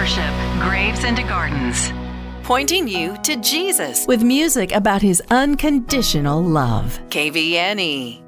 worship, Graves into Gardens. Pointing you to Jesus with music about His unconditional love. KVNE.